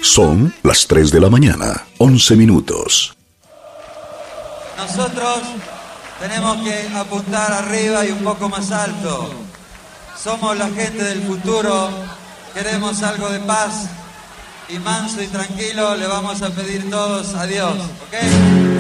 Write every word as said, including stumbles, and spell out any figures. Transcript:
Son las tres de la mañana, once minutos. Nosotros tenemos que apuntar arriba y un poco más alto. Somos la gente del futuro, queremos algo de paz y manso y tranquilo le vamos a pedir todos a Dios, ¿ok?